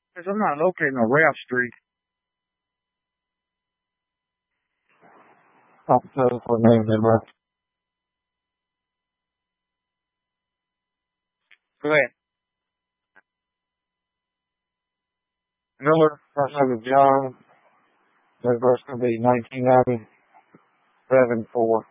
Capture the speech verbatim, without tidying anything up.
Because I'm not locating on Ralph Street. Officer for name number. Go ahead. Miller, first name is John. Date of birth's going to be nineteen ninety, seven four.